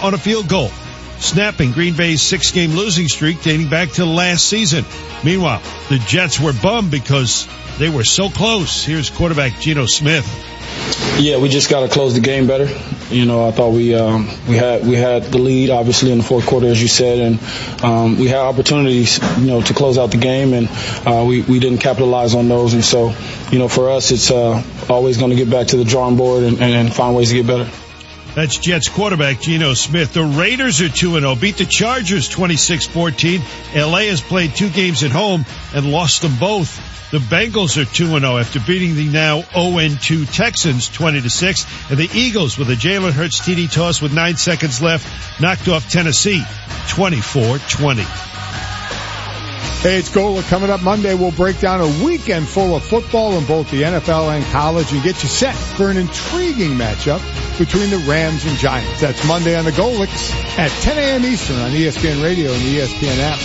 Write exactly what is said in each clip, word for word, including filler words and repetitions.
on a field goal, snapping Green Bay's six-game losing streak dating back to last season. Meanwhile, the Jets were bummed because they were so close. Here's quarterback Geno Smith. Yeah, we just got to close the game better. You know, I thought we um, we had we had the lead, obviously, in the fourth quarter, as you said, and um, we had opportunities, you know, to close out the game, and uh, we, we didn't capitalize on those. And so, you know, for us, it's uh, always going to get back to the drawing board and, and, and find ways to get better. That's Jets quarterback Geno Smith. The Raiders are two and oh, beat the Chargers twenty-six fourteen. L A has played two games at home and lost them both. The Bengals are two and oh after beating the now oh and two Texans twenty to six. And the Eagles, with a Jalen Hurts T D toss with nine seconds left, knocked off Tennessee twenty-four twenty. Hey, it's Golic. Coming up Monday, we'll break down a weekend full of football in both the N F L and college and get you set for an intriguing matchup between the Rams and Giants. That's Monday on the Golics at ten a.m. Eastern on E S P N Radio and the E S P N app.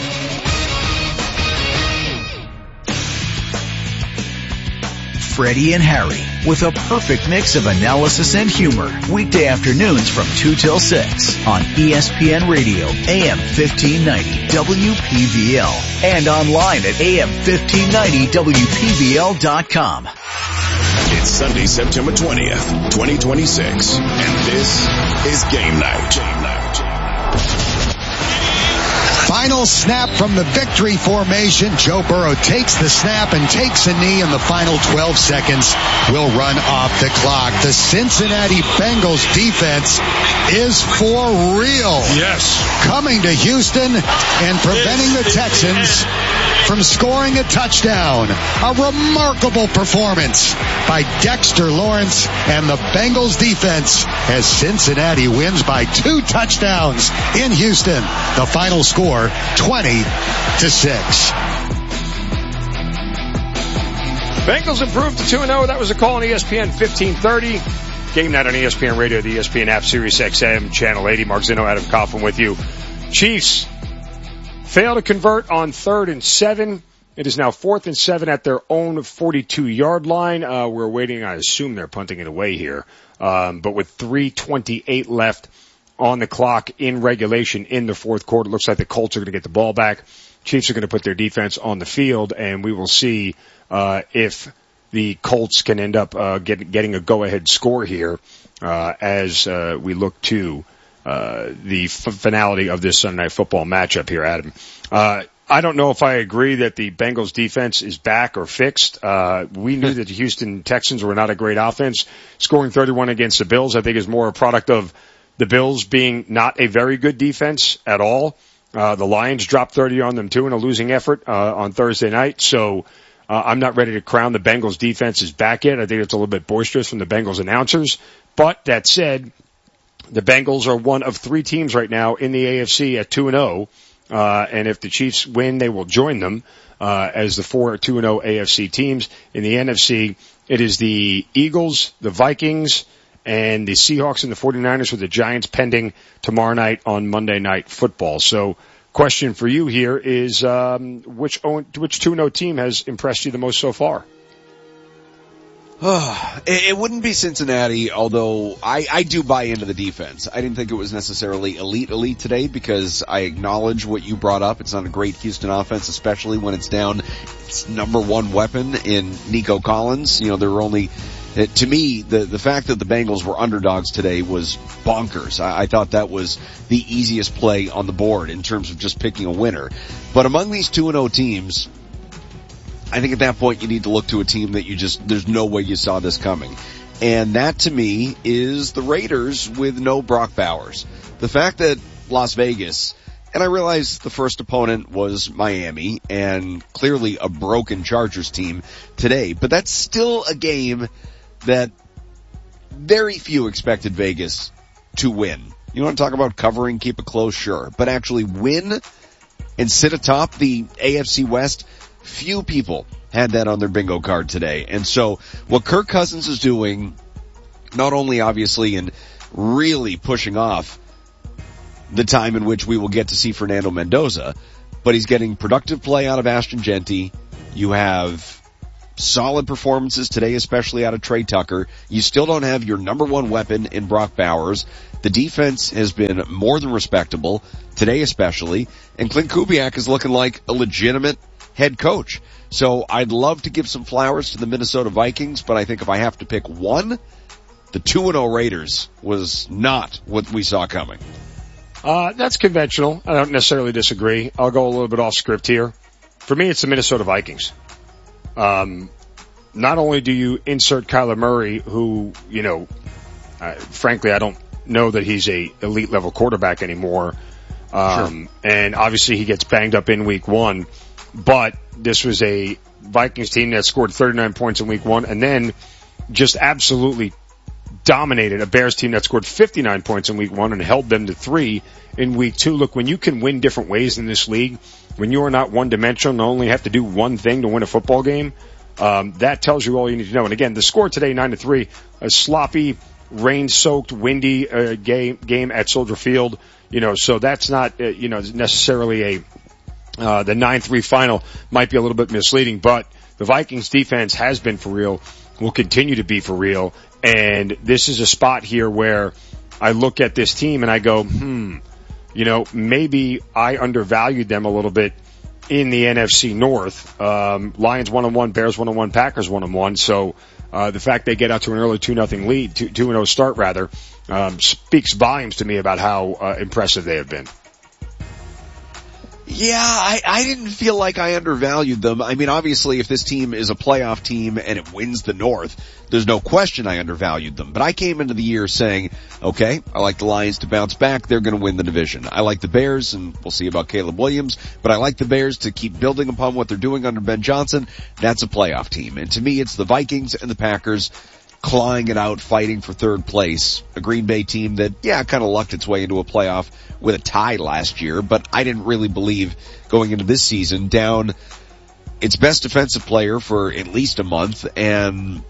Freddie and Harry, with a perfect mix of analysis and humor. Weekday afternoons from two till six on E S P N Radio, A M fifteen ninety W P V L, and online at A M fifteen ninety W P V L dot com. It's Sunday, September twentieth, twenty twenty-six, and this is Game Night. Game Night. Final snap from the victory formation. Joe Burrow takes the snap and takes a knee, and the final twelve seconds will run off the clock. The Cincinnati Bengals defense is for real. Yes. Coming to Houston and preventing the Texans from scoring a touchdown. A remarkable performance by Dexter Lawrence and the Bengals defense as Cincinnati wins by two touchdowns in Houston. The final score, twenty to six. Bengals improved to two and oh. That was a call on E S P N fifteen thirty. Game Night on E S P N Radio, the E S P N app, Sirius X M, Channel eighty. Mark Zinno, Adam Coughlin with you. Chiefs fail to convert on third and seven. It is now fourth and seven at their own forty-two-yard line. Uh, we're waiting. I assume they're punting it away here. Um, but with three twenty-eight left on the clock in regulation in the fourth quarter, it looks like the Colts are going to get the ball back. Chiefs are going to put their defense on the field, and we will see uh, if the Colts can end up uh, get, getting a go-ahead score here uh, as uh, we look to uh, the f- finality of this Sunday Night Football matchup here, Adam. Uh, I don't know if I agree that the Bengals defense is back or fixed. Uh, we knew that the Houston Texans were not a great offense. Scoring thirty-one against the Bills, I think, is more a product of the Bills being not a very good defense at all. Uh, the Lions dropped thirty on them too in a losing effort, uh, on Thursday night. So, uh, I'm not ready to crown the Bengals defense as back yet. I think it's a little bit boisterous from the Bengals announcers. But that said, the Bengals are one of three teams right now in the A F C at two and oh. Uh, and if the Chiefs win, they will join them, uh, as the four two and oh A F C teams. In the N F C, it is the Eagles, the Vikings, and the Seahawks and the forty-niners with the Giants pending tomorrow night on Monday Night Football. So, question for you here is, um, which, which two and oh team has impressed you the most so far? It wouldn't be Cincinnati, although I, I do buy into the defense. I didn't think it was necessarily elite elite today because I acknowledge what you brought up. It's not a great Houston offense, especially when it's down its number one weapon in Nico Collins. You know, there were only, to me, the, the fact that the Bengals were underdogs today was bonkers. I, I thought that was the easiest play on the board in terms of just picking a winner. But among these two and oh teams, I think at that point you need to look to a team that you just, there's no way you saw this coming. And that to me is the Raiders with no Brock Bowers. The fact that Las Vegas, and I realize the first opponent was Miami and clearly a broken Chargers team today, but that's still a game that very few expected Vegas to win. You want to talk about covering, keep it close, sure, but actually win and sit atop the A F C West, few people had that on their bingo card today. And so what Kirk Cousins is doing, not only obviously in really pushing off the time in which we will get to see Fernando Mendoza, but he's getting productive play out of Ashton Genty. You have solid performances today, especially out of Trey Tucker. You still don't have your number one weapon in Brock Bowers. The defense has been more than respectable, today especially, and Clint Kubiak is looking like a legitimate head coach. So I'd love to give some flowers to the Minnesota Vikings, but I think if I have to pick one, the two and oh Raiders was not what we saw coming. Uh, that's conventional. I don't necessarily disagree. I'll go a little bit off script here. For me, it's the Minnesota Vikings. Um, not only do you insert Kyler Murray, who, you know, uh, frankly, I don't know that he's a elite level quarterback anymore. Um, sure. And obviously he gets banged up in week one, but this was a Vikings team that scored thirty-nine points in week one and then just absolutely dominated a Bears team that scored fifty-nine points in week one and held them to three in week two. Look, when you can win different ways in this league, when you are not one dimensional and only have to do one thing to win a football game, um, that tells you all you need to know. And again, the score today, nine to three, a sloppy, rain-soaked, windy uh, game game at Soldier Field. You know, so that's not uh, you know necessarily a uh, the nine three final might be a little bit misleading, but the Vikings defense has been for real, will continue to be for real, and this is a spot here where I look at this team and I go, hmm, you know, maybe I undervalued them a little bit in the N F C North. Um, Lions one and one, Bears one and one, Packers one and one. So uh, the fact they get out to an early two nothing lead, two two and oh start rather, um, speaks volumes to me about how uh, impressive they have been. Yeah, I, I didn't feel like I undervalued them. I mean, obviously, if this team is a playoff team and it wins the North, there's no question I undervalued them. But I came into the year saying, okay, I like the Lions to bounce back. They're going to win the division. I like the Bears, and we'll see about Caleb Williams, but I like the Bears to keep building upon what they're doing under Ben Johnson. That's a playoff team. And to me, it's the Vikings and the Packers clawing it out, fighting for third place. A Green Bay team that, yeah, kind of lucked its way into a playoff with a tie last year, but I didn't really believe going into this season down its best defensive player for at least a month, and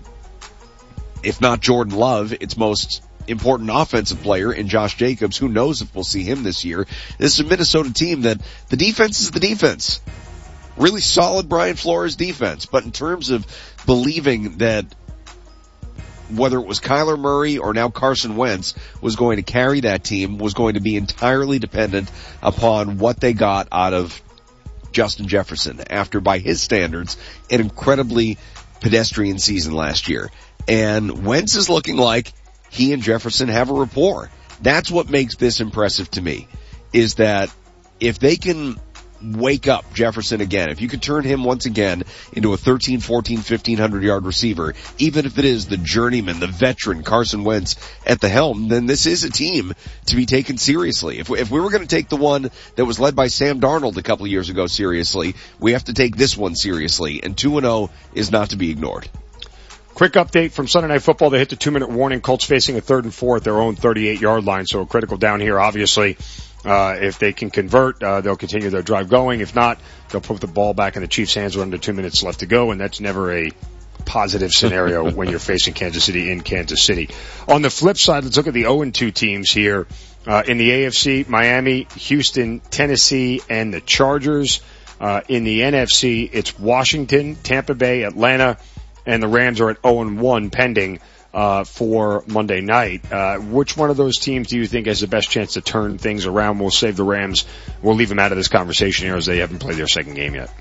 if not Jordan Love, its most important offensive player in Josh Jacobs. Who knows if we'll see him this year. This is a Minnesota team that the defense is the defense. Really solid Brian Flores defense, but in terms of believing that whether it was Kyler Murray or now Carson Wentz was going to carry that team was going to be entirely dependent upon what they got out of Justin Jefferson after, by his standards, an incredibly pedestrian season last year. And Wentz is looking like he and Jefferson have a rapport. That's what makes this impressive to me, is that if they can wake up Jefferson again, if you could turn him once again into a thirteen, fourteen, fifteen hundred yard receiver, even if it is the journeyman, the veteran Carson Wentz at the helm, then this is a team to be taken seriously. If we, if we were going to take the one that was led by Sam Darnold a couple of years ago seriously, we have to take this one seriously, and two and oh is not to be ignored. Quick update from Sunday Night Football. They hit the two-minute warning. Colts facing a third and four at their own thirty-eight yard line, so a critical down here, obviously. Uh, if they can convert, uh, they'll continue their drive going. If not, they'll put the ball back in the Chiefs' hands with under two minutes left to go, and that's never a positive scenario when you're facing Kansas City in Kansas City. On the flip side, let's look at the oh and two teams here. Uh, in the A F C, Miami, Houston, Tennessee, and the Chargers. Uh, in the N F C, it's Washington, Tampa Bay, Atlanta, and the Rams are at oh and one pending uh for Monday night. Uh which one of those teams do you think has the best chance to turn things around? We'll save the Rams. We'll leave them out of this conversation here as they haven't played their second game yet.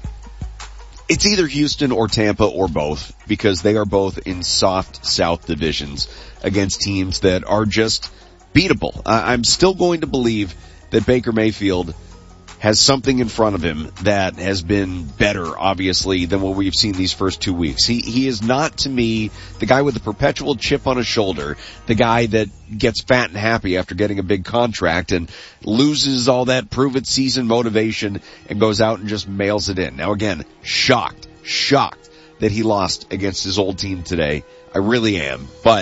It's either Houston or Tampa or both, because they are both in soft South divisions against teams that are just beatable. I- I'm still going to believe that Baker Mayfield has something in front of him that has been better, obviously, than what we've seen these first two weeks. He he is not, to me, the guy with the perpetual chip on his shoulder, the guy that gets fat and happy after getting a big contract and loses all that prove-it-season motivation and goes out and just mails it in. Now, again, shocked, shocked that he lost against his old team today. I really am. But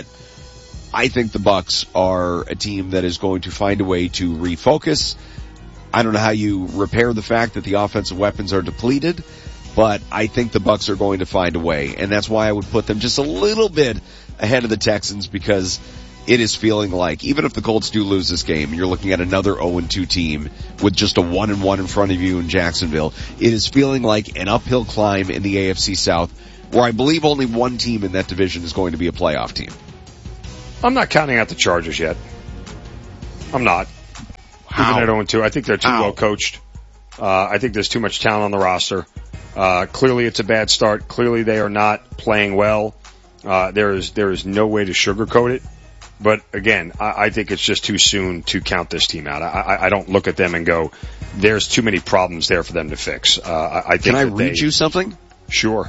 I think the Bucs are a team that is going to find a way to refocus. I don't know how you repair the fact that the offensive weapons are depleted, but I think the Bucs are going to find a way, and that's why I would put them just a little bit ahead of the Texans, because it is feeling like, even if the Colts do lose this game, and you're looking at another oh and two team with just a one and one in front of you in Jacksonville, it is feeling like an uphill climb in the A F C South, where I believe only one team in that division is going to be a playoff team. I'm not counting out the Chargers yet. I'm not. How? Even at oh and two, I think they're too How? well coached. Uh, I think there's too much talent on the roster. Uh, clearly it's a bad start. Clearly they are not playing well. Uh, there is, there is no way to sugarcoat it. But again, I, I think it's just too soon to count this team out. I, I, I don't look at them and go, there's too many problems there for them to fix. Uh, I, I think Can I that read they, you something? Sure.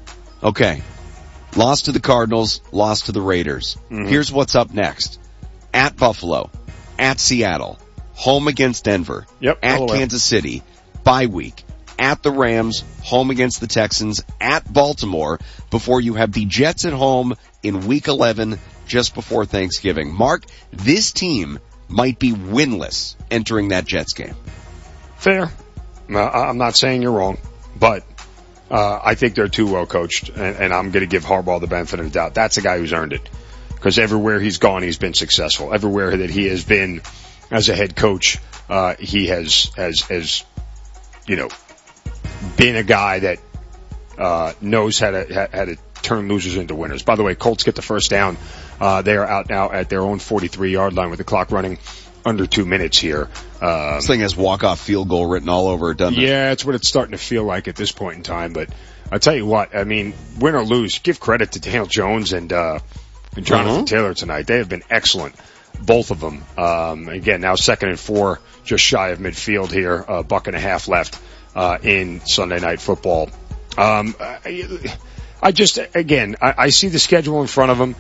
Okay. Lost to the Cardinals, lost to the Raiders. Mm-hmm. Here's what's up next. At Buffalo, at Seattle, home against Denver, yep, at Kansas City, bye week, at the Rams, home against the Texans, at Baltimore, before you have the Jets at home in week eleven, just before Thanksgiving. Mark, this team might be winless entering that Jets game. Fair. I'm not saying you're wrong, but uh, I think they're too well coached, and, and I'm going to give Harbaugh the benefit of the doubt. That's a guy who's earned it, because everywhere he's gone, he's been successful. Everywhere that he has been as a head coach, uh, he has, has, has, you know, been a guy that uh, knows how to how to turn losers into winners. By the way, Colts get the first down. Uh, they are out now at their own forty-three yard line with the clock running under two minutes here. Um, this thing has walk-off field goal written all over it, doesn't it? Yeah, it's what it's starting to feel like at this point in time. But I'll tell you what, I mean, win or lose, give credit to Daniel Jones and, uh, and Jonathan uh-huh. Taylor tonight. They have been excellent, both of them. Um, again, now second and four, just shy of midfield here, a buck and a half left, uh, in Sunday Night Football. Um, I, I just, again, I, I see the schedule in front of them.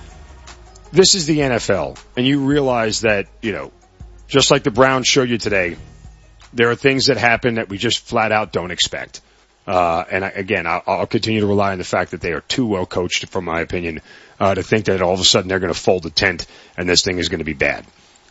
This is the N F L, and you realize that, you know, just like the Browns showed you today, there are things that happen that we just flat out don't expect. Uh, and I, again, I'll, I'll continue to rely on the fact that they are too well coached, from my opinion, uh, to think that all of a sudden they're going to fold the tent and this thing is going to be bad.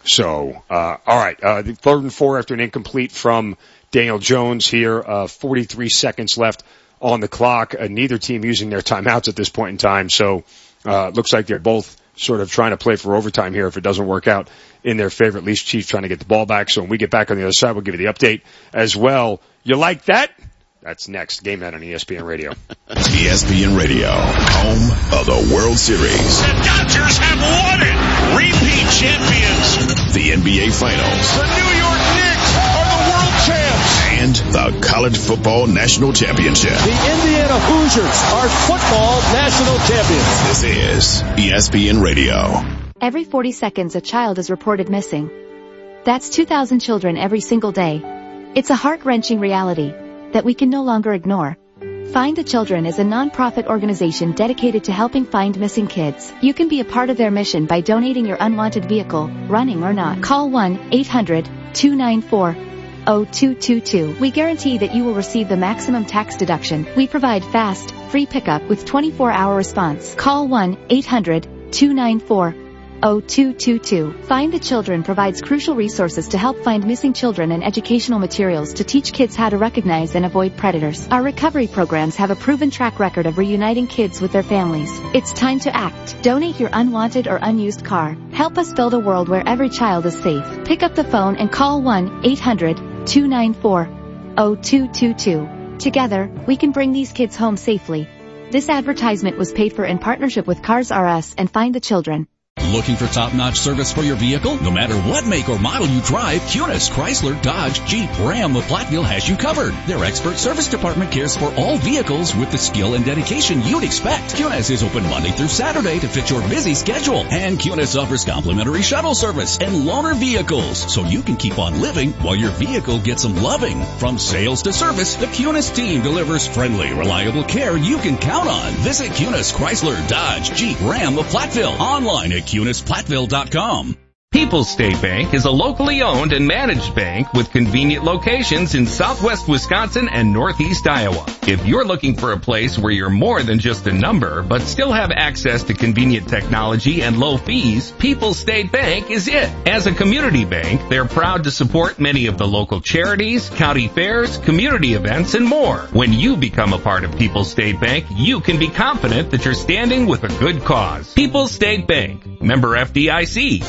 So, uh, all right, uh, the third and four after an incomplete from Daniel Jones here, uh, forty-three seconds left on the clock. Uh, neither team using their timeouts at this point in time. So, uh, looks like they're both sort of trying to play for overtime here if it doesn't work out in their favor. At least Chiefs trying to get the ball back. So when we get back on the other side, we'll give you the update as well. You like that? That's next. Game Night on E S P N Radio. E S P N Radio, home of the World Series. The Dodgers have won it. Repeat champions. The N B A Finals. The New York Knicks are the world champs. And the College Football National Championship. The Indiana Hoosiers are football national champions. This is E S P N Radio. Every forty seconds a child is reported missing. That's two thousand children every single day. It's a heart-wrenching reality that we can no longer ignore. Find the Children is a non-profit organization dedicated to helping find missing kids. You can be a part of their mission by donating your unwanted vehicle, running or not. Call one eight hundred two nine four oh two two two. We guarantee that you will receive the maximum tax deduction. We provide fast, free pickup with twenty-four hour response. Call one eight hundred two nine four oh two two two. Find the Children provides crucial resources to help find missing children and educational materials to teach kids how to recognize and avoid predators. Our recovery programs have a proven track record of reuniting kids with their families. It's time to act. Donate your unwanted or unused car. Help us build a world where every child is safe. Pick up the phone and call one eight hundred two nine four oh two two two. Together, we can bring these kids home safely. This advertisement was paid for in partnership with Cars R Us and Find the Children. Looking for top-notch service for your vehicle? No matter what make or model you drive, Kunis, Chrysler, Dodge, Jeep, Ram of Platteville has you covered. Their expert service department cares for all vehicles with the skill and dedication you'd expect. Kunis is open Monday through Saturday to fit your busy schedule. And Kunis offers complimentary shuttle service and loaner vehicles, so you can keep on living while your vehicle gets some loving. From sales to service, the Kunis team delivers friendly, reliable care you can count on. Visit Kunis, Chrysler, Dodge, Jeep, Ram of Platteville online at Kunis Platteville dot com. People's State Bank is a locally owned and managed bank with convenient locations in southwest Wisconsin and northeast Iowa. If you're looking for a place where you're more than just a number, but still have access to convenient technology and low fees, People's State Bank is it. As a community bank, they're proud to support many of the local charities, county fairs, community events, and more. When you become a part of People's State Bank, you can be confident that you're standing with a good cause. People's State Bank, member F D I C.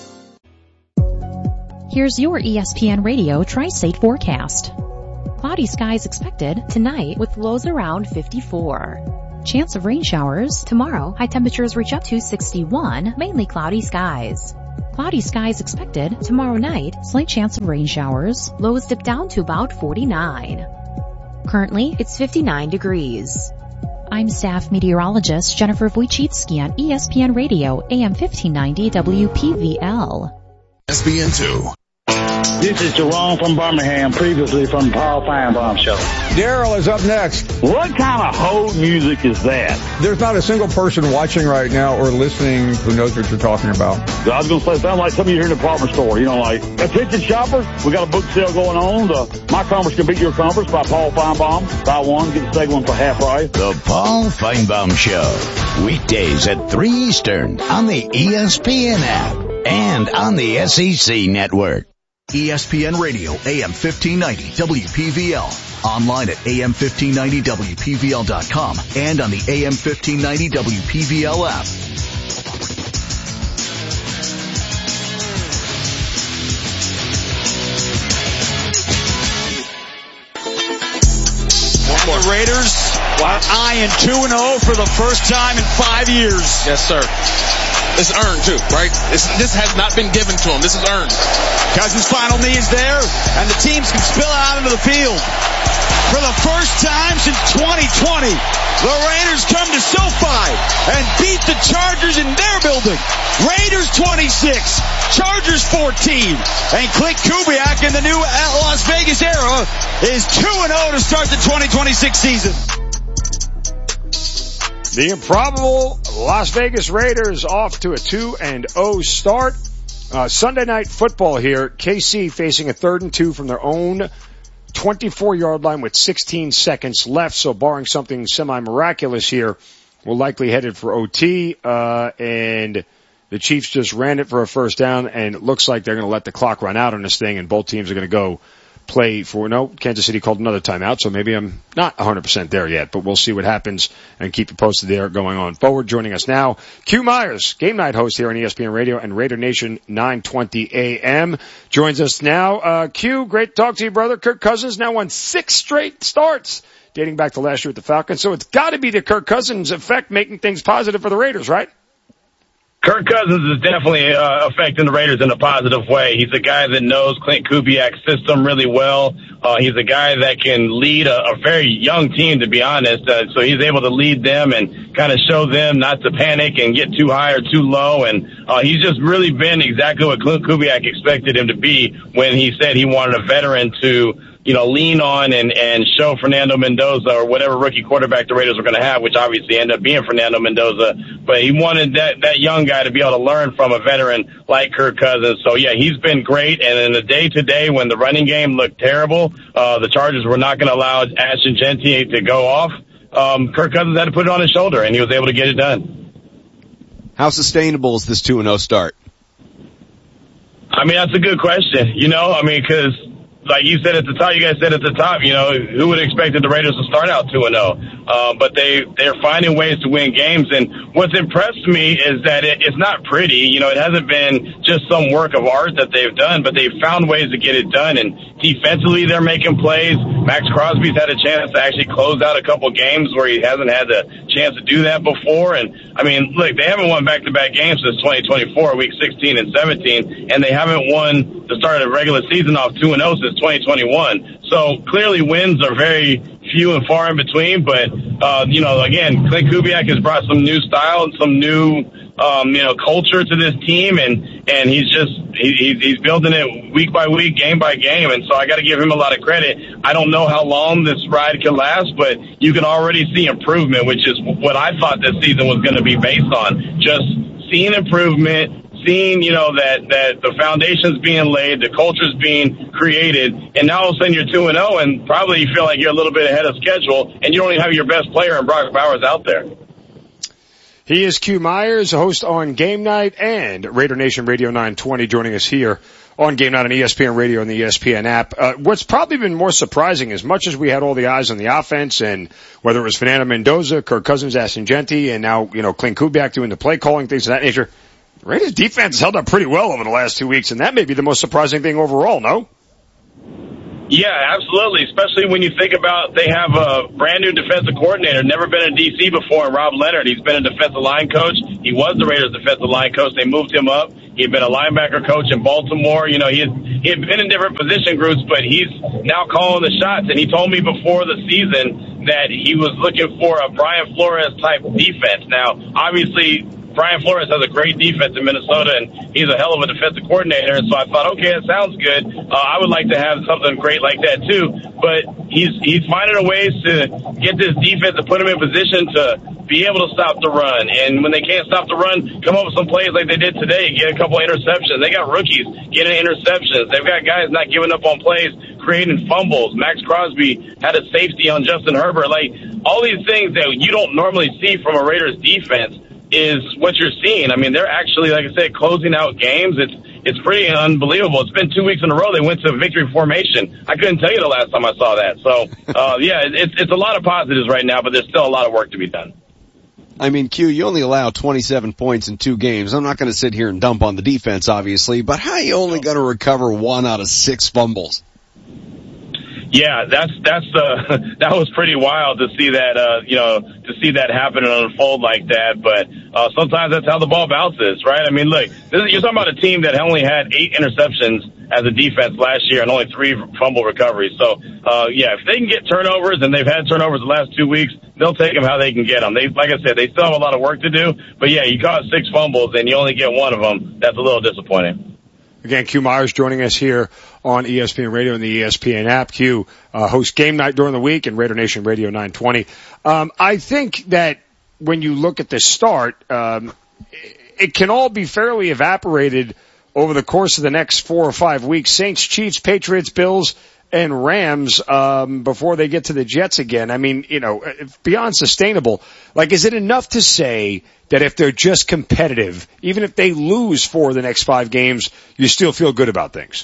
Here's your E S P N Radio Tri-State forecast. Cloudy skies expected tonight with lows around fifty-four. Chance of rain showers tomorrow. High temperatures reach up to sixty-one, mainly cloudy skies. Cloudy skies expected. Tomorrow night, slight chance of rain showers. Lows dip down to about forty-nine. Currently, it's fifty-nine degrees. I'm staff meteorologist Jennifer Wojcicki on E S P N Radio, A M fifteen ninety W P V L. E S P N two. This is Jerome from Birmingham, previously from the Paul Feinbaum Show. Daryl is up next. What kind of hold music is that? There's not a single person watching right now or listening who knows what you're talking about. I was going to say, it sounds like some of you here in the department store. You know, like, attention shoppers, we got a book sale going on. The My Conference Can Beat Your Conference by Paul Feinbaum. Buy one, get the second one for half price. The Paul Feinbaum Show. Weekdays at three Eastern on the E S P N app and on the S E C network. E S P N Radio, A M fifteen ninety W P V L. Online at A M fifteen ninety W P V L dot com and on the A M fifteen ninety W P V L app. The Raiders are eyeing two and oh for the first time in five years. Yes, sir. It's earned, too, right? It's, this has not been given to them. This is earned. Cousins' final knee is there, and the teams can spill out into the field. For the first time since twenty twenty, the Raiders come to SoFi and beat the Chargers in their building. Raiders twenty-six, Chargers fourteen, and Clint Kubiak in the new Las Vegas era is two and oh to start the twenty twenty-six season. The improbable Las Vegas Raiders off to a two and oh start. Uh, Sunday night football here. K C facing a third and two from their own twenty-four yard line with sixteen seconds left. So barring something semi-miraculous here, we're likely headed for O T. Uh, and the Chiefs just ran it for a first down, and it looks like they're going to let the clock run out on this thing, and both teams are going to go play for, no, Kansas City called another timeout, so maybe I'm not one hundred percent there yet, but we'll see what happens and keep you posted there going on forward. Joining us now, Q Myers, game night host here on E S P N Radio and Raider Nation nine twenty A M, joins us now. Uh, Q, great to talk to you, brother. Kirk Cousins now won six straight starts dating back to last year with the Falcons, so it's got to be the Kirk Cousins effect making things positive for the Raiders, right? Kirk Cousins is definitely uh, affecting the Raiders in a positive way. He's a guy that knows Clint Kubiak's system really well. Uh, he's a guy that can lead a, a very young team, to be honest. Uh, so he's able to lead them and kind of show them not to panic and get too high or too low. And uh, he's just really been exactly what Clint Kubiak expected him to be when he said he wanted a veteran to, you know, lean on and, and show Fernando Mendoza or whatever rookie quarterback the Raiders were going to have, which obviously ended up being Fernando Mendoza. But he wanted that, that young guy to be able to learn from a veteran like Kirk Cousins. So, yeah, he's been great. And in the day-to-day when the running game looked terrible, uh, the Chargers were not going to allow Ashton Genty to go off. Um, Kirk Cousins had to put it on his shoulder, and he was able to get it done. How sustainable is this two and oh start? I mean, that's a good question. You know, I mean, because like you said at the top, you guys said at the top, you know, who would have expected the Raiders to start out two and oh? Uh, but they, they're finding ways to win games. And what's impressed me is that it, it's not pretty. You know, it hasn't been just some work of art that they've done, but they've found ways to get it done. And defensively, they're making plays. Max Crosby's had a chance to actually close out a couple games where he hasn't had the chance to do that before. And, I mean, look, they haven't won back-to-back games since twenty twenty-four, week sixteen and seventeen, and they haven't won the start of the regular season off two and oh since twenty twenty-one. So clearly wins are very few and far in between, but, uh, you know, again, Clint Kubiak has brought some new style and some new, um, you know, culture to this team, and, and he's just, he, he's building it week by week, game by game, and so I gotta give him a lot of credit. I don't know how long this ride can last, but you can already see improvement, which is what I thought this season was gonna be based on. Just seeing improvement, seeing, you know, that, that the foundation's being laid, the culture's being created, and now all of a sudden you're two and oh, and probably you feel like you're a little bit ahead of schedule, and you don't even have your best player in Brock Bowers out there. He is Q Myers, host on Game Night and Raider Nation Radio nine twenty, joining us here on Game Night on E S P N Radio and the E S P N app. Uh, what's probably been more surprising, as much as we had all the eyes on the offense, and whether it was Fernando Mendoza, Kirk Cousins, Ashton Genty, and now, you know, Clint Kubiak doing the play calling, things of that nature, the Raiders defense has held up pretty well over the last two weeks, and that may be the most surprising thing overall, no? Yeah, absolutely, especially when you think about they have a brand new defensive coordinator, never been in D C before, and Rob Leonard. He's been a defensive line coach. He was the Raiders defensive line coach. They moved him up. He had been a linebacker coach in Baltimore. You know, he had, he had been in different position groups, but he's now calling the shots. And he told me before the season that he was looking for a Brian Flores type defense. Now, obviously, Brian Flores has a great defense in Minnesota, and he's a hell of a defensive coordinator. And so I thought, okay, that sounds good. Uh, I would like to have something great like that too. But he's he's finding a ways to get this defense to put him in position to be able to stop the run. And when they can't stop the run, come up with some plays like they did today, get a couple of interceptions. They got rookies getting interceptions. They've got guys not giving up on plays, creating fumbles. Max Crosby had a safety on Justin Herbert. Like, all these things that you don't normally see from a Raiders defense is what you're seeing. I mean, they're actually, like I said, closing out games. It's it's pretty unbelievable. It's been two weeks in a row they went to victory formation. I couldn't tell you the last time I saw that. So, uh, yeah, it's it's a lot of positives right now, but there's still a lot of work to be done. I mean, Q, you only allow twenty-seven points in two games. I'm not going to sit here and dump on the defense, obviously, but how are you only going to recover one out of six fumbles? Yeah, that's that's uh, that was pretty wild to see that uh, you know to see that happen and unfold like that. But uh, sometimes that's how the ball bounces, right? I mean, look, this is, you're talking about a team that only had eight interceptions as a defense last year and only three fumble recoveries. So uh, yeah, if they can get turnovers, and they've had turnovers the last two weeks, they'll take them how they can get them. They, like I said, they still have a lot of work to do. But yeah, you caught six fumbles and you only get one of them. That's a little disappointing. Again, Q Myers joining us here on E S P N Radio and the E S P N app. Q uh, hosts Game Night during the week and Raider Nation Radio nine twenty. Um, I think that when you look at the start, um, it can all be fairly evaporated over the course of the next four or five weeks. Saints, Chiefs, Patriots, Bills, and Rams um, before they get to the Jets again. I mean, you know, beyond sustainable. Like, is it enough to say that if they're just competitive, even if they lose for the next five games, you still feel good about things?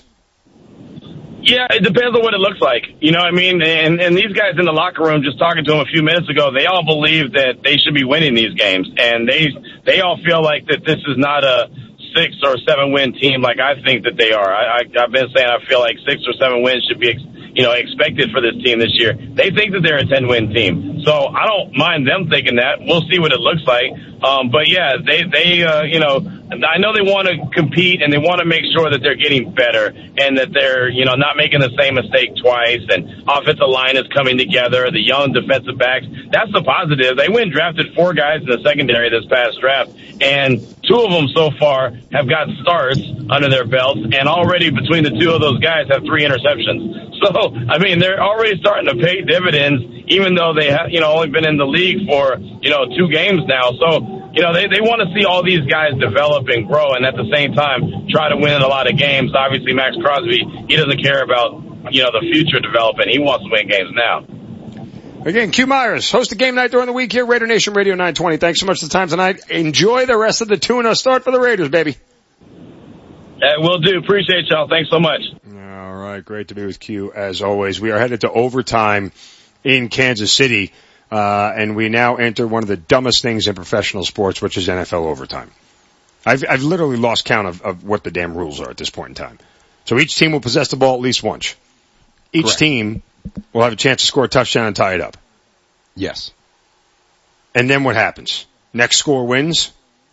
Yeah, it depends on what it looks like. You know what I mean? And, and these guys in the locker room, just talking to them a few minutes ago, they all believe that they should be winning these games. And they, they all feel like that this is not a six or seven win team like I think that they are. I, I, I've been saying I feel like six or seven wins should be, you know, expected for this team this year. They think that they're a ten win team. So I don't mind them thinking that. We'll see what it looks like. Um, but yeah, they, they, uh, you know, I know they want to compete and they want to make sure that they're getting better and that they're, you know, not making the same mistake twice, and offensive line is coming together, the young defensive backs. That's the positive. They went and drafted four guys in the secondary this past draft, and two of them so far have got starts under their belts, and already between the two of those guys have three interceptions. So, I mean, they're already starting to pay dividends, even though they have, you know, only been in the league for, you know, two games now. So, you know, they, they want to see all these guys develop and grow, and at the same time try to win a lot of games. Obviously, Max Crosby, he doesn't care about, you know, the future development. He wants to win games now. Again, Q Myers, host of Game Night during the week here, Raider Nation Radio nine twenty. Thanks so much for the time tonight. Enjoy the rest of the tuna start for the Raiders, baby. Uh, will do. Appreciate y'all. Thanks so much. All right. Great to be with Q as always. We are headed to overtime in Kansas City, uh, and we now enter one of the dumbest things in professional sports, which is N F L overtime. I've, I've literally lost count of, of what the damn rules are at this point in time. So each team will possess the ball at least once. Each Correct. team will have a chance to score a touchdown and tie it up. Yes. And then what happens? Next score wins?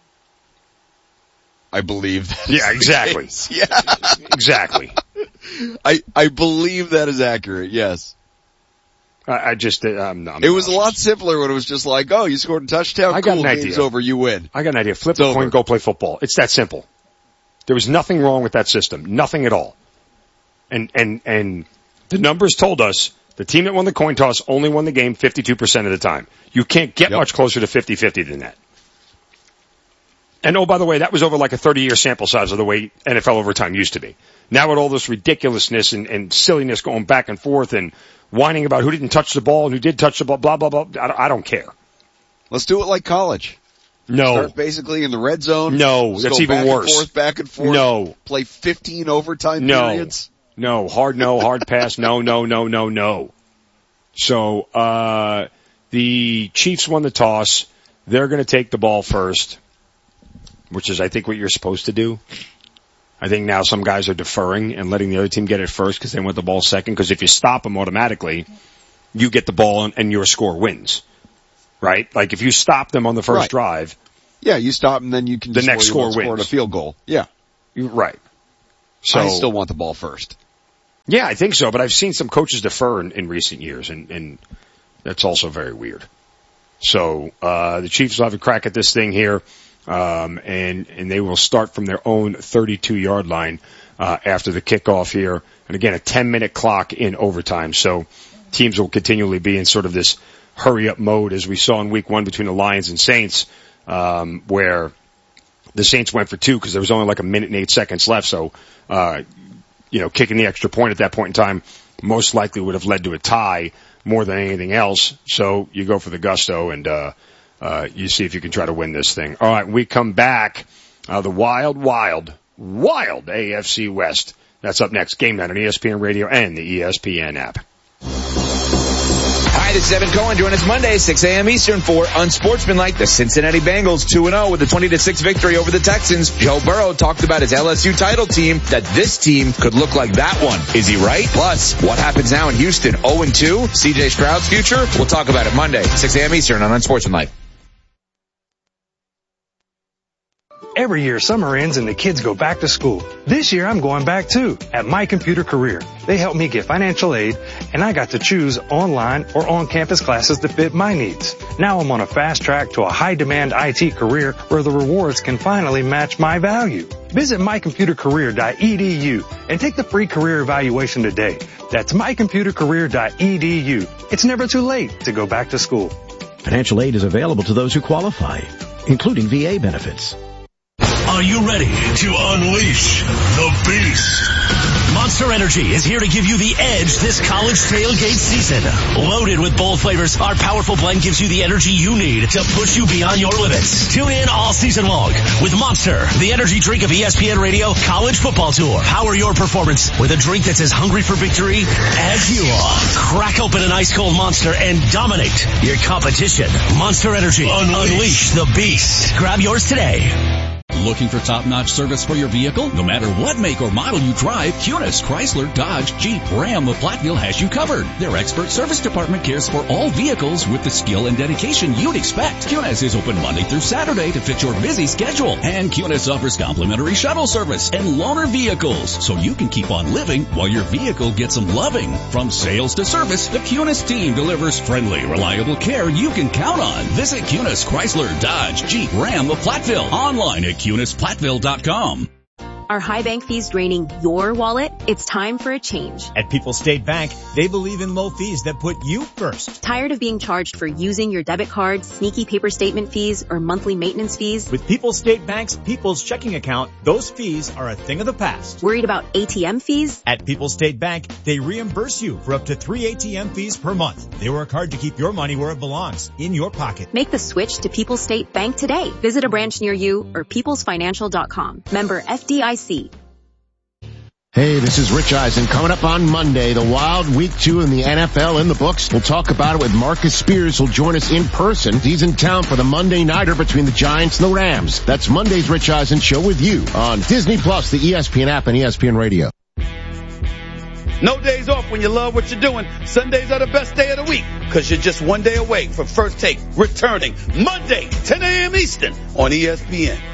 I believe that. Yeah, exactly. Yeah. Exactly. I, I believe that is accurate, yes. I, I just, um, no, it was a lot simpler when it was just like, oh, you scored a touchdown, I cool, got an game's idea. over, you win. I got an idea. Flip It's the coin, over. go play football. It's that simple. There was nothing wrong with that system. Nothing at all. And, and, and the numbers told us the team that won the coin toss only won the game fifty-two percent of the time. You can't get Yep. much closer to fifty-fifty than that. And oh, by the way, that was over like a thirty-year sample size of the way N F L overtime used to be. Now with all this ridiculousness and, and silliness going back and forth and whining about who didn't touch the ball and who did touch the ball, blah, blah, blah, I, I don't care. Let's do it like college. No. Start basically in the red zone. No, Just that's go even back worse. And forth, back and forth. No. Play fifteen overtime No. periods. No. Hard no, hard pass. No, no, no, no, no. So, uh, the Chiefs won the toss. They're going to take the ball first, which is, I think, what you're supposed to do. I think now some guys are deferring and letting the other team get it first because they want the ball second. Because if you stop them automatically, you get the ball and, and your score wins. Right? Like if you stop them on the first Right. drive. Yeah, you stop and then you can The just next score score you want, wins. score a field goal. Yeah. Right. So I still want the ball first. Yeah, I think so, but I've seen some coaches defer in, in recent years, and, and that's also very weird. So uh the Chiefs will have a crack at this thing here, um, and and they will start from their own thirty-two yard line uh after the kickoff here. And again, a ten minute clock in overtime. So teams will continually be in sort of this hurry up mode, as we saw in Week One between the Lions and Saints, um, where the Saints went for two because there was only like a minute and eight seconds left. So. uh You know, kicking the extra point at that point in time most likely would have led to a tie more than anything else. So you go for the gusto and, uh, uh, you see if you can try to win this thing. All right, we come back. Uh, the wild, wild, wild A F C West. That's up next. Game Night on E S P N Radio and the E S P N app. Hi, this is Evan Cohen. Join us Monday, six a.m. Eastern for Unsportsmanlike. The Cincinnati Bengals two and oh with a twenty to six victory over the Texans. Joe Burrow talked about his L S U title team, that this team could look like that one. Is he right? Plus, what happens now in Houston? oh and two? C J Stroud's future? We'll talk about it Monday, six a.m. Eastern on Unsportsmanlike. Every year, summer ends and the kids go back to school. This year, I'm going back too, at My Computer Career. They helped me get financial aid, and I got to choose online or on-campus classes that fit my needs. Now I'm on a fast track to a high-demand I T career where the rewards can finally match my value. Visit my computer career dot e d u and take the free career evaluation today. That's my computer career dot e d u. It's never too late to go back to school. Financial aid is available to those who qualify, including V A benefits. Are you ready to unleash the beast? Monster Energy is here to give you the edge this college tailgate season. Loaded with bold flavors, our powerful blend gives you the energy you need to push you beyond your limits. Tune in all season long with Monster, the energy drink of E S P N Radio College Football Tour. Power your performance with a drink that's as hungry for victory as you are. Crack open an ice cold Monster and dominate your competition. Monster Energy. Unleash, Unleash the beast. Grab yours today. Looking for top-notch service for your vehicle? No matter what make or model you drive, Kunis, Chrysler, Dodge, Jeep, Ram of Platteville has you covered. Their expert service department cares for all vehicles with the skill and dedication you'd expect. Kunis is open Monday through Saturday to fit your busy schedule. And Kunis offers complimentary shuttle service and loaner vehicles, so you can keep on living while your vehicle gets some loving. From sales to service, the Kunis team delivers friendly, reliable care you can count on. Visit Kunis, Chrysler, Dodge, Jeep, Ram of Platteville. Online at Kunis Platteville dot com. Are high bank fees draining your wallet? It's time for a change. At People's State Bank, they believe in low fees that put you first. Tired of being charged for using your debit card, sneaky paper statement fees, or monthly maintenance fees? With People's State Bank's People's Checking Account, those fees are a thing of the past. Worried about A T M fees? At People's State Bank, they reimburse you for up to three A T M fees per month. They work hard to keep your money where it belongs, in your pocket. Make the switch to People's State Bank today. Visit a branch near you or peoples financial dot com. Member F D I C. Hey, this is Rich Eisen. Coming up on Monday, the wild week two in the N F L in the books. We'll talk about it with Marcus Spears, who'll join us in person. He's in town for the Monday Nighter between the Giants and the Rams. That's Monday's Rich Eisen Show with you on Disney Plus, the E S P N app, and E S P N Radio. No days off when you love what you're doing. Sundays are the best day of the week because you're just one day away from First Take returning Monday, ten a.m. Eastern on E S P N.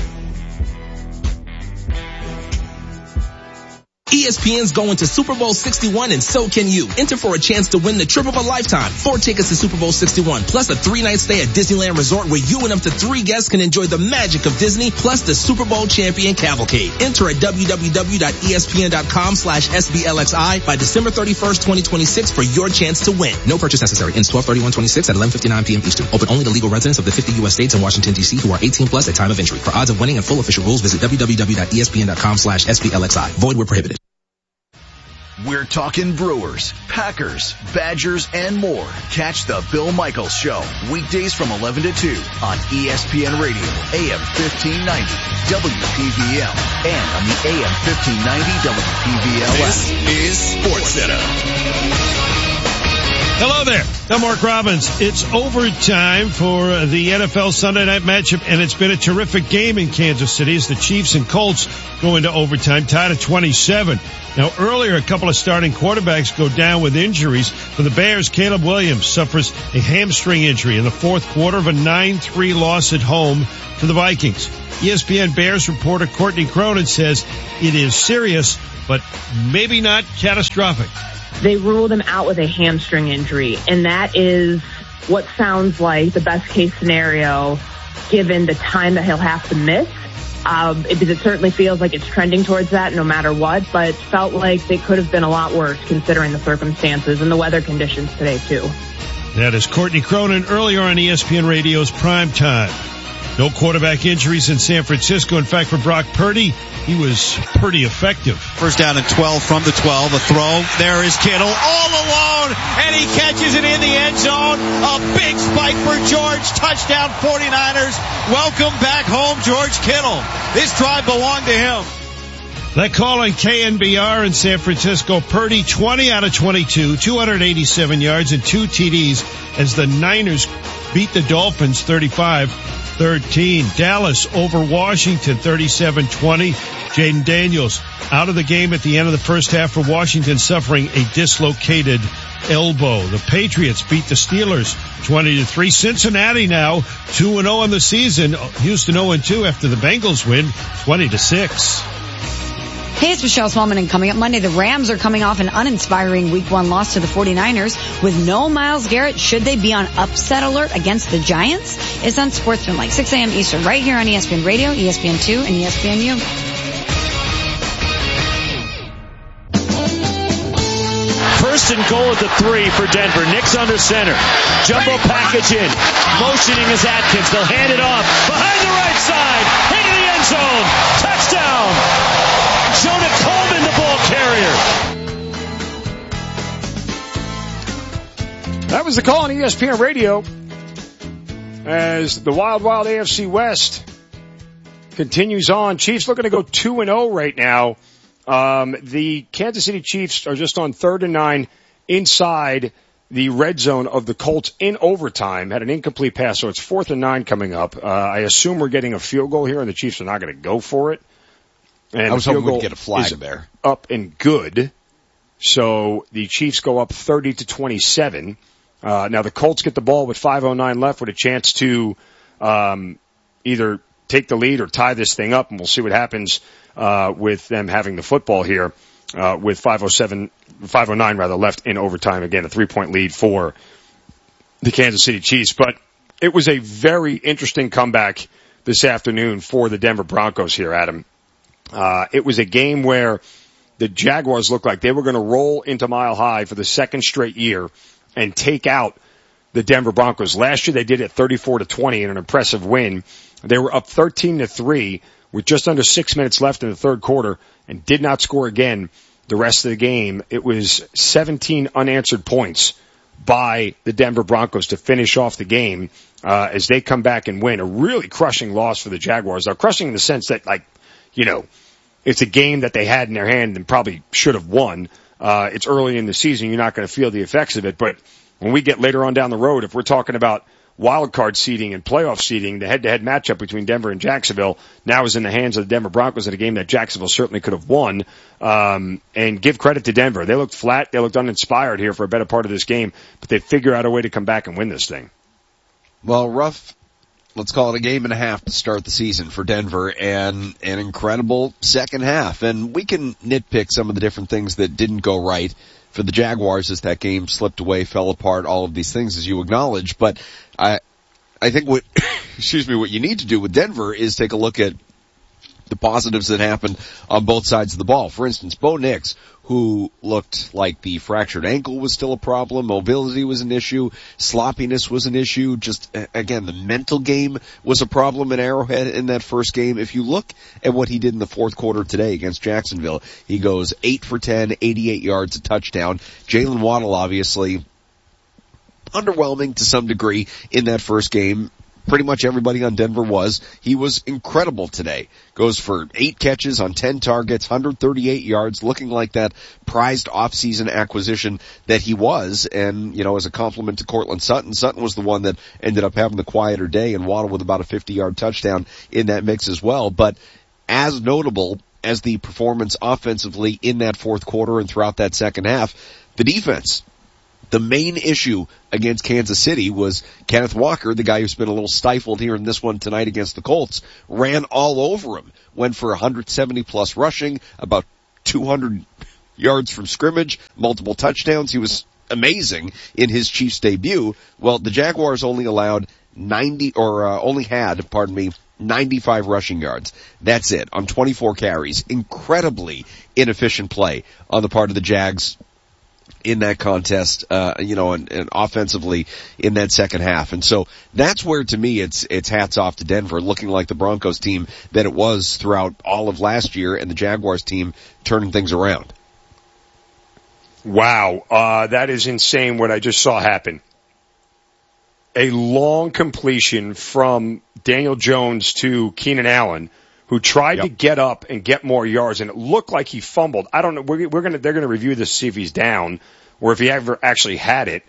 E S P N's going to Super Bowl sixty-one and so can you. Enter for a chance to win the trip of a lifetime. Four tickets to Super Bowl sixty-one plus a three-night stay at Disneyland Resort where you and up to three guests can enjoy the magic of Disney plus the Super Bowl champion cavalcade. Enter at w w w dot e s p n dot com slash s b l x i by December thirty-first, twenty twenty-six for your chance to win. No purchase necessary. Ends twelve thirty-one twenty-six at eleven fifty-nine p.m. Eastern. Open only to legal residents of the fifty U S states and Washington, D C who are eighteen plus at time of entry. For odds of winning and full official rules, visit w w w dot e s p n dot com slash s b l x i. Void where prohibited. We're talking Brewers, Packers, Badgers, and more. Catch the Bill Michaels Show, weekdays from eleven to two on E S P N Radio, A M fifteen ninety, W P V L, and on the A M fifteen ninety W P V L app. This is SportsCenter. Hello there. I'm Mark Robbins. It's overtime for the N F L Sunday night matchup, and it's been a terrific game in Kansas City as the Chiefs and Colts go into overtime, tied at twenty-seven. Now, earlier, a couple of starting quarterbacks go down with injuries. For the Bears, Caleb Williams suffers a hamstring injury in the fourth quarter of a nine three loss at home to the Vikings. E S P N Bears reporter Courtney Cronin says it is serious, but maybe not catastrophic. They ruled him out with a hamstring injury, and that is what sounds like the best case scenario given the time that he'll have to miss. Um, it, it certainly feels like it's trending towards that no matter what, but felt like they could have been a lot worse considering the circumstances and the weather conditions today too. That is Courtney Cronin earlier on E S P N Radio's Prime Time. No quarterback injuries in San Francisco. In fact, for Brock Purdy, he was pretty effective. First down and twelve from the twelve. A throw. There is Kittle all alone, and he catches it in the end zone. A big spike for George. Touchdown forty-niners. Welcome back home, George Kittle. This drive belonged to him. That call on K N B R in San Francisco. Purdy, twenty out of twenty-two, two hundred eighty-seven yards and two T Ds as the Niners beat the Dolphins thirty-five thirteen. Dallas over Washington thirty-seven twenty. Jaden Daniels out of the game at the end of the first half for Washington, suffering a dislocated elbow. The Patriots beat the Steelers twenty to three. Cincinnati now two and oh on the season. Houston oh and two after the Bengals win twenty to six. Hey, it's Michelle Smallman, and coming up Monday, the Rams are coming off an uninspiring week one loss to the forty-niners with no Myles Garrett. Should they be on upset alert against the Giants? It's on Sportsmanlike, six a.m. Eastern, right here on E S P N Radio, E S P N two, and E S P N U. First and goal at the three for Denver. Nick's under center. Jumbo package in. Motioning is Atkins. They'll hand it off. Behind the right side. Into the end zone. Touchdown. Jonah Coleman, the ball carrier. That was the call on E S P N Radio as the Wild Wild A F C West continues on. Chiefs looking to go two and oh right now. Um, the Kansas City Chiefs are just on third and nine inside the red zone of the Colts in overtime. Had an incomplete pass, so it's fourth and nine coming up. Uh, I assume we're getting a field goal here, and the Chiefs are not going to go for it. And I was the field hoping goal we'd get a flag is there. Up and good. So the Chiefs go up thirty to twenty-seven. Uh, now the Colts get the ball with five oh nine left with a chance to, um, either take the lead or tie this thing up, and we'll see what happens, uh, with them having the football here, uh, with five oh seven, five oh nine rather left in overtime. Again, a three point lead for the Kansas City Chiefs. But it was a very interesting comeback this afternoon for the Denver Broncos here, Adam. Uh, it was a game where the Jaguars looked like they were going to roll into Mile High for the second straight year and take out the Denver Broncos. Last year they did it thirty-four to twenty in an impressive win. They were up thirteen to three with just under six minutes left in the third quarter and did not score again the rest of the game. It was seventeen unanswered points by the Denver Broncos to finish off the game, uh, as they come back and win. A really crushing loss for the Jaguars. They're crushing in the sense that, like, you know, it's a game that they had in their hand and probably should have won. Uh, it's early in the season. You're not going to feel the effects of it. But when we get later on down the road, if we're talking about wild card seeding and playoff seeding, the head-to-head matchup between Denver and Jacksonville now is in the hands of the Denver Broncos in a game that Jacksonville certainly could have won. Um, and give credit to Denver. They looked flat. They looked uninspired here for a better part of this game, but they figure out a way to come back and win this thing. Well, rough, let's call it a game and a half to start the season for Denver, and an incredible second half. And we can nitpick some of the different things that didn't go right for the Jaguars as that game slipped away, fell apart, all of these things, as you acknowledge. But I, I think what, excuse me, what you need to do with Denver is take a look at the positives that happened on both sides of the ball. For instance, Bo Nix, who looked like the fractured ankle was still a problem, mobility was an issue, sloppiness was an issue, just, again, the mental game was a problem in Arrowhead in that first game. If you look at what he did in the fourth quarter today against Jacksonville, he goes eight for ten, eighty-eight yards, a touchdown. Jalen Waddle, obviously, underwhelming to some degree in that first game. pretty much everybody on Denver was. He was incredible today. Goes for eight catches on ten targets, one hundred thirty-eight yards, looking like that prized off-season acquisition that he was. And, you know, as a compliment to Cortland Sutton, Sutton was the one that ended up having the quieter day, and Waddle with about a fifty-yard touchdown in that mix as well. But as notable as the performance offensively in that fourth quarter and throughout that second half, the defense. The main issue against Kansas City was Kenneth Walker, the guy who's been a little stifled here in this one tonight against the Colts, ran all over him. Went for one hundred seventy plus rushing, about two hundred yards from scrimmage, multiple touchdowns. He was amazing in his Chiefs debut. Well, the Jaguars only allowed ninety, or uh, only had, pardon me, ninety-five rushing yards. That's it, on twenty-four carries. Incredibly inefficient play on the part of the Jags in that contest, uh, you know, and, and offensively in that second half. And so that's where, to me, it's, it's hats off to Denver, looking like the Broncos team that it was throughout all of last year, and the Jaguars team turning things around. Wow, uh, that is insane what I just saw happen. A long completion from Daniel Jones to Keenan Allen, who tried yep. to get up and get more yards, and it looked like he fumbled. I don't know. We're, we're gonna, they're gonna review this to see if he's down or if he ever actually had it.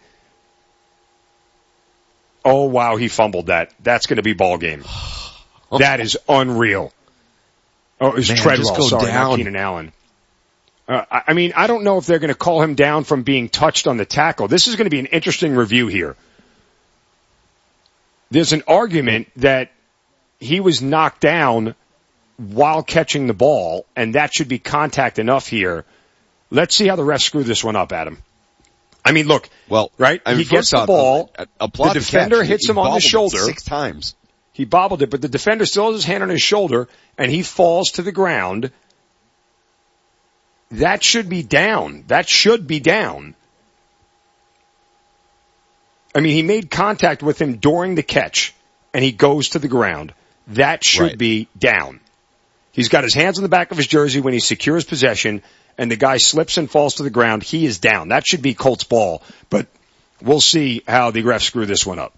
Oh wow, he fumbled that. That's gonna be ball game. That is unreal. Oh, it was Man, Treadwell, sorry, down. not Keenan Allen. Uh, I, I mean, I don't know if they're gonna call him down from being touched on the tackle. This is gonna be an interesting review here. There's an argument that he was knocked down while catching the ball, and that should be contact enough here. Let's see how the refs screw this one up, Adam. I mean, look, well, right? I mean, he gets the out, ball, uh, the defender catch. hits he, him he on the shoulder. Six times. He bobbled it, but the defender still has his hand on his shoulder, and he falls to the ground. That should be down. That should be down. I mean, he made contact with him during the catch, and he goes to the ground. That should right. be down. He's got his hands on the back of his jersey when he secures possession, and the guy slips and falls to the ground. He is down. That should be Colts ball, but we'll see how the refs screw this one up.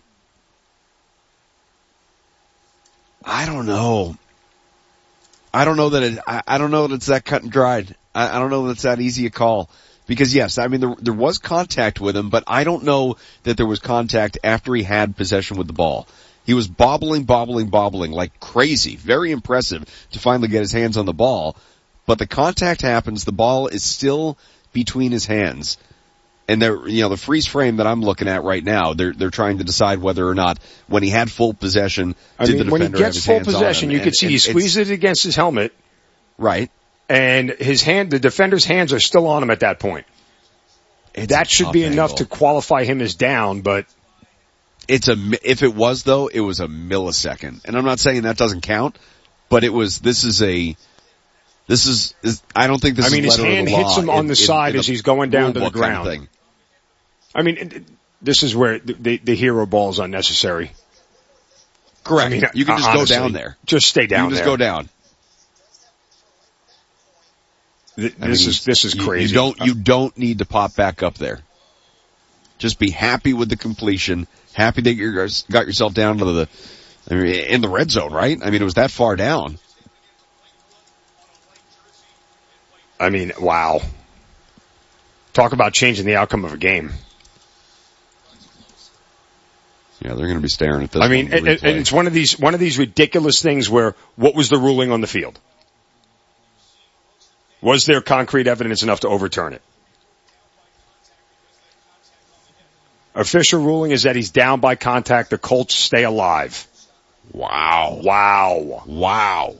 I don't know. I don't know that it, I, I don't know that it's that cut and dried. I, I don't know that it's that easy a call. Because yes, I mean, there, there was contact with him, but I don't know that there was contact after he had possession with the ball. He was bobbling, bobbling, bobbling like crazy. Very impressive to finally get his hands on the ball. But the contact happens, the ball is still between his hands. And they're, you know, the freeze frame that I'm looking at right now, they're, they're trying to decide whether or not when he had full possession, I did mean, the when he defender have gets his full hands on him? possession, you And- can see and he it's- squeezed it against his helmet. Right. And his hand, the defender's hands are still on him at that point. It's that should be enough angle. to qualify him as down, but It's a, if it was though, it was a millisecond. And I'm not saying that doesn't count, but it was, this is a, this is, is I don't think this I mean, is his letter hand of the law hits him on in- the in- side in as he's going down to the rule book kind of ground. thing. I mean, it- this is where the, the, the hero ball is unnecessary. Correct. I mean, you can just honestly, go down there. Just stay down You can just there. go down. Th- I This mean, is, this is you- crazy. You don't, you don't need to pop back up there. Just be happy with the completion. Happy that you got yourself down to the, I mean, in the red zone, right? I mean, it was that far down. I mean, wow. Talk about changing the outcome of a game. Yeah, they're going to be staring at this. I mean, one, the and, and it's one of these, one of these ridiculous things where what was the ruling on the field? Was there concrete evidence enough to overturn it? Official ruling is that he's down by contact. The Colts stay alive. Wow. Wow. Wow.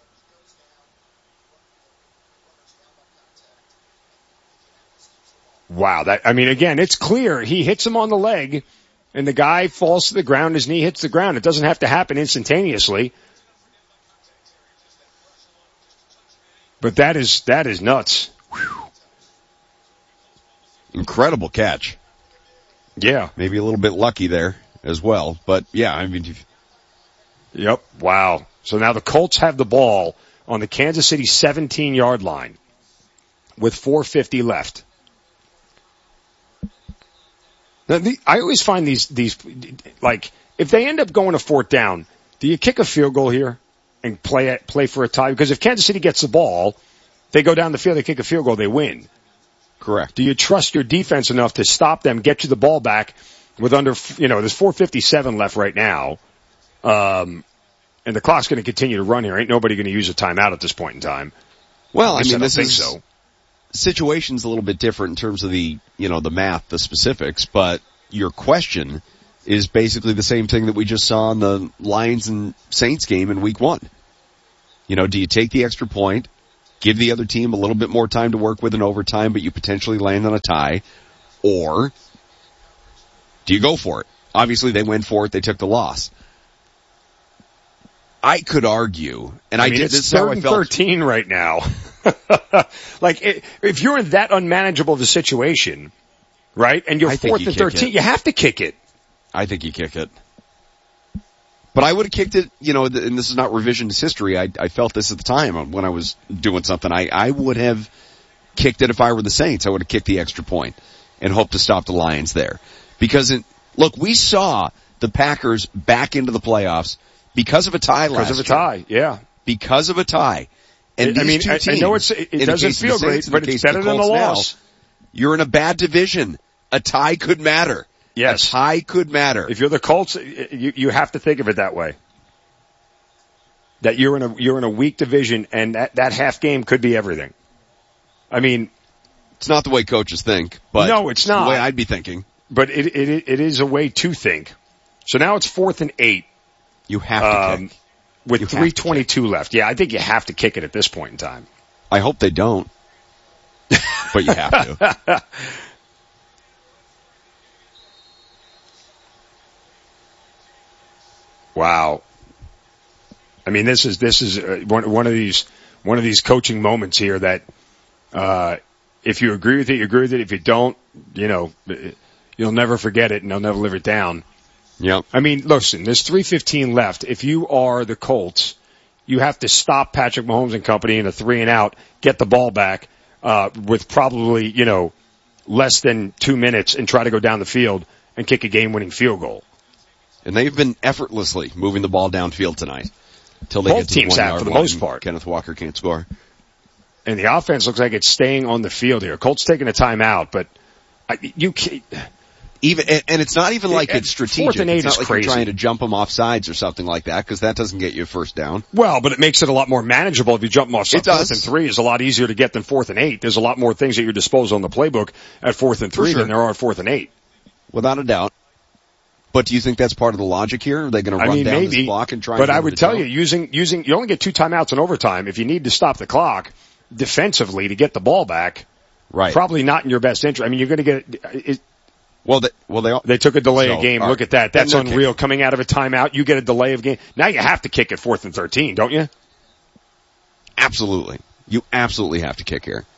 Wow. That, I mean, again, it's clear. He hits him on the leg and the guy falls to the ground. His knee hits the ground. It doesn't have to happen instantaneously. But that is, that is nuts. Whew. Incredible catch. Yeah. Maybe a little bit lucky there as well. But yeah, I mean. Yep. Wow. So now the Colts have the ball on the Kansas City seventeen yard line with four fifty left. Now, the, I always find these, these, like, if they end up going to fourth down, do you kick a field goal here and play it, play for a tie? Because if Kansas City gets the ball, they go down the field, they kick a field goal, they win. Correct. Do you trust your defense enough to stop them, get you the ball back with under, you know, there's four fifty-seven left right now, um, and the clock's going to continue to run here. Ain't nobody going to use a timeout at this point in time. Well, I I mean, don't this think is so. situation's a little bit different in terms of the, you know, the math, the specifics, but your question is basically the same thing that we just saw in the Lions and Saints game in week one. You know, do you take the extra point, give the other team a little bit more time to work with in overtime, but you potentially land on a tie, or do you go for it? Obviously they went for it, they took the loss. I could argue, and I, I mean, did it's this is how third I and felt. thirteen right now. Like, it, if you're in that unmanageable of a situation, right, and you're I think fourth you and kick thirteen, it. you have to kick it. I think you kick it. But I would have kicked it, you know, and this is not revisionist history. I, I felt this at the time when I was doing something. I, I would have kicked it if I were the Saints. I would have kicked the extra point and hoped to stop the Lions there. Because, it, look, we saw the Packers back into the playoffs because of a tie last year. Because of a tie, yeah. Because of a tie. And I these mean, two I, teams, I know it's, it, it doesn't feel great, but it's better than a loss. Now, you're in a bad division. A tie could matter. Yes. A tie could matter. If you're the Colts, you, you have to think of it that way. That you're in a, you're in a weak division and that, that half game could be everything. I mean. It's not the way coaches think, but. No, it's not. The way I'd be thinking. But it, it, it is a way to think. So now it's fourth and eight. You have to um, kick. With three twenty-two left. Yeah, I think you have to kick it at this point in time. I hope they don't. But you have to. Wow. I mean, this is, this is uh, one, one of these, one of these coaching moments here that, uh, if you agree with it, you agree with it. If you don't, you know, you'll never forget it and they'll never live it down. Yep. I mean, listen, there's three fifteen left. If you are the Colts, you have to stop Patrick Mahomes and company in a three and out, get the ball back, uh, with probably, you know, less than two minutes and try to go down the field and kick a game-winning field goal. And they've been effortlessly moving the ball downfield tonight. Until they Both get to the teams one have, yard for the line most and part. Kenneth Walker can't score. And the offense looks like it's staying on the field here. Colts taking a timeout, but I, you can't. Even, and, and it's not even like It- it's strategic. fourth and eight it's not is like crazy. you're trying to jump them off sides or something like that, because that doesn't get you a first down. Well, but it makes it a lot more manageable if you jump them off. It Fourth does. and three is a lot easier to get than fourth and eight. There's a lot more things at your disposal in the playbook at fourth and For three sure. than there are at fourth and eight. Without a doubt. But do you think that's part of the logic here? Are they going to I run mean, down maybe, this clock and try but and I get would it to tell go? you, using, using, you only get two timeouts in overtime. If you need to stop the clock defensively to get the ball back, right. probably not in your best interest. I mean, you're going to get it. Well, they, well, they, all, They took a delay So, of game. all Look right. at that. That's Then they're unreal. Coming out of a timeout, you get a delay of game. Now you have to kick at fourth and thirteen, don't you? Absolutely. You absolutely have to kick here.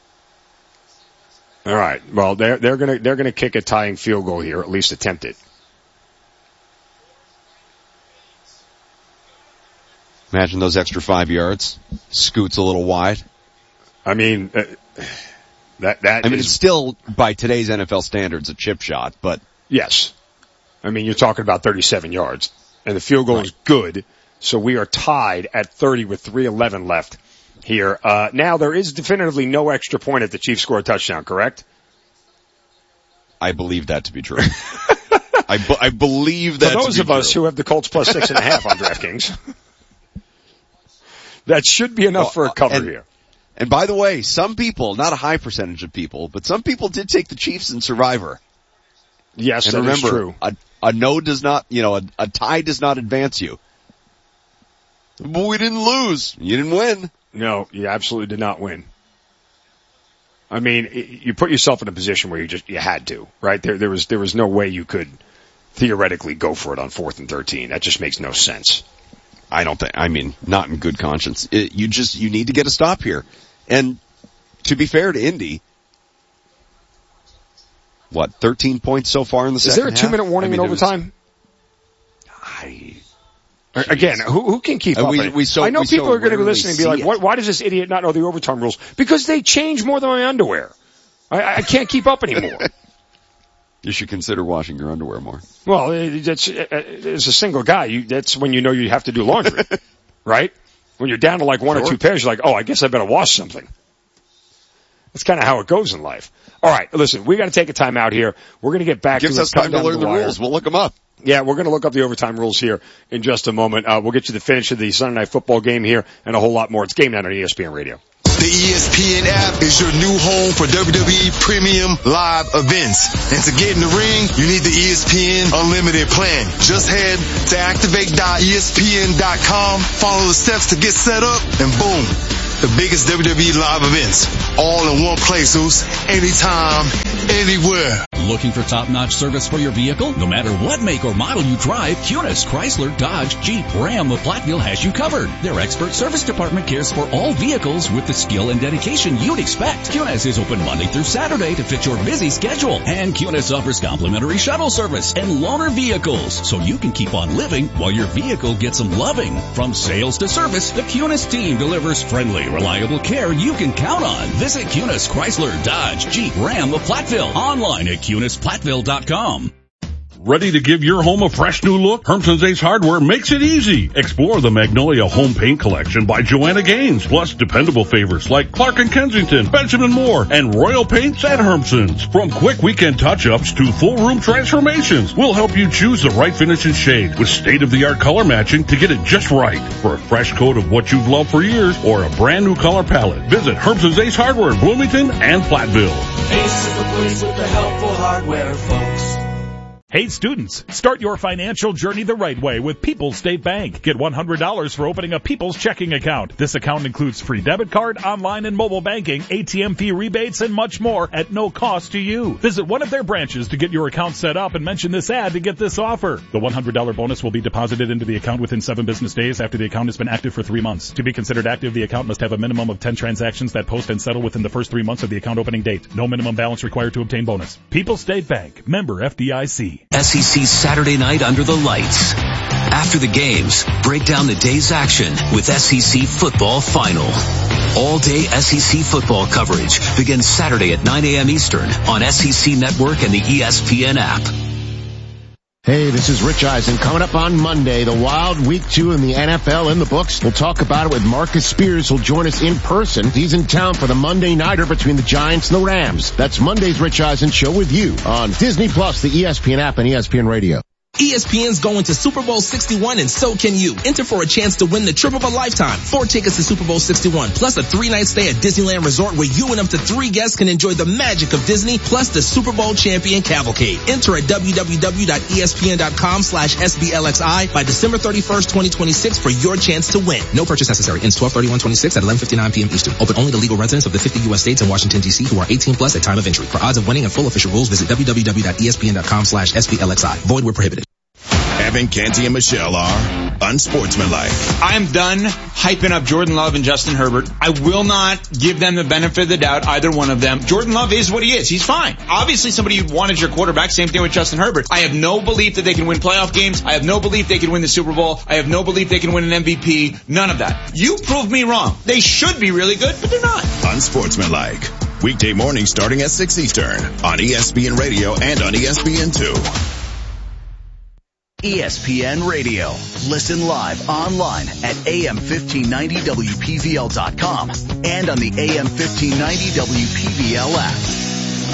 All right. Well, they're they're gonna they're gonna kick a tying field goal here, at least attempt it. Imagine those extra five yards. Scoots a little wide. I mean, uh, that that I mean, is, it's still, by today's N F L standards, a chip shot, but yes. I mean, you're talking about thirty-seven yards, and the field goal Right. is good. So we are tied at thirty with three eleven left here. Uh, now there is definitively no extra point if the Chiefs score a touchdown, correct? I believe that to be true. I, be- I believe that For to those be of us true. who have the Colts plus six and a half on DraftKings, that should be enough Well, for a cover and- here. And by the way, some people, not a high percentage of people, but some people did take the Chiefs in Survivor. Yes, And that is remember, true. a, a no does not, you know, a, a tie does not advance you. But we didn't lose. You didn't win. No, you absolutely did not win. I mean, it, you put yourself in a position where you just, you had to, right? There, there was, there was no way you could theoretically go for it on fourth and thirteen. That just makes no sense. I don't think, I mean, not in good conscience. It, you just, you need to get a stop here. And to be fair to Indy, what, thirteen points so far in the Is second there a half? two minute warning I mean, in it was- overtime? I, Again, who, who can keep Uh, up? we- with it? we so- I know we people so are going to be rarely listening and be see like, it. why, why does this idiot not know the overtime rules? Because they change more than my underwear. I, I can't keep up anymore. You should consider washing your underwear more. Well, that's, as a single guy, you, that's when you know you have to do laundry, right? When you're down to like one Sure. or two pairs, you're like, oh, I guess I better wash something. That's kind of how it goes in life. All right, listen, we got to take a time out here. We're going to get back Gives to us time to learn the wire. rules. We'll look them up. Yeah, we're going to look up the overtime rules here in just a moment. Uh, we'll get you the finish of the Sunday Night Football game here and a whole lot more. It's Game Night on E S P N Radio. The E S P N app is your new home for W W E Premium Live events. And to get in the ring, you need the E S P N Unlimited plan. Just head to activate dot E S P N dot com, follow the steps to get set up, and boom, the biggest W W E live events. All in one place, Zeus. Anytime, anywhere. Looking for top-notch service for your vehicle? No matter what make or model you drive, Cunis, Chrysler, Dodge, Jeep, Ram of Platteville has you covered. Their expert service department cares for all vehicles with the skill and dedication you'd expect. Cunis is open Monday through Saturday to fit your busy schedule. And Cunis offers complimentary shuttle service and loaner vehicles, so you can keep on living while your vehicle gets some loving. From sales to service, the Cunis team delivers friendly, reliable care you can count on. Visit Cunis, Chrysler, Dodge, Jeep, Ram of Platteville. Online at Cunis Platteville dot com. Ready to give your home a fresh new look? Hermson's Ace Hardware makes it easy. Explore the Magnolia Home Paint Collection by Joanna Gaines, plus dependable favorites like Clark and Kensington, Benjamin Moore, and Royal Paints at Hermson's. From quick weekend touch-ups to full room transformations, we'll help you choose the right finish and shade with state-of-the-art color matching to get it just right. For a fresh coat of what you've loved for years or a brand new color palette, visit Hermson's Ace Hardware in Bloomington and Platteville. Ace is the place with the helpful hardware, folks. Hey students, start your financial journey the right way with People's State Bank. Get one hundred dollars for opening a People's checking account. This account includes free debit card, online and mobile banking, A T M fee rebates, and much more at no cost to you. Visit one of their branches to get your account set up and mention this ad to get this offer. The one hundred dollars bonus will be deposited into the account within seven business days after the account has been active for three months. To be considered active, the account must have a minimum of ten transactions that post and settle within the first three months of the account opening date. No minimum balance required to obtain bonus. People's State Bank, member F D I C. S E C Saturday Night Under the Lights. After the games, break down the day's action with S E C Football Final. All-day S E C football coverage begins Saturday at nine a.m. Eastern on S E C Network and the E S P N app. Hey, this is Rich Eisen. Coming up on Monday, the wild week two in the N F L in the books. We'll talk about it with Marcus Spears, who'll join us in person. He's in town for the Monday Nighter between the Giants and the Rams. That's Monday's Rich Eisen Show with you on Disney Plus, the E S P N app, and E S P N Radio. E S P N's going to Super Bowl sixty-one and so can you. Enter for a chance to win the trip of a lifetime. Four tickets to Super Bowl sixty-one plus a three-night stay at Disneyland Resort where you and up to three guests can enjoy the magic of Disney plus the Super Bowl champion cavalcade. Enter at w w w dot e s p n dot com slash s b l x i by December thirty-first, twenty twenty-six for your chance to win. No purchase necessary. Ends twelve thirty-one twenty-six at eleven fifty-nine p.m. Eastern. Open only to legal residents of the fifty U S states and Washington, D C who are eighteen plus at time of entry. For odds of winning and full official rules, visit w w w dot e s p n dot com slash s b l x i. Void where prohibited. Evan, Canty, and Michelle are unsportsmanlike. I'm done hyping up Jordan Love and Justin Herbert. I will not give them the benefit of the doubt, either one of them. Jordan Love is what he is. He's fine. Obviously somebody who wanted your quarterback. Same thing with Justin Herbert. I have no belief that they can win playoff games. I have no belief they can win the Super Bowl. I have no belief they can win an M V P. None of that. You proved me wrong. They should be really good, but they're not. Unsportsmanlike. Weekday morning starting at six Eastern on E S P N Radio and on E S P N two. E S P N Radio. Listen live online at A M fifteen ninety W P V L dot com and on the A M fifteen ninety W P V L app.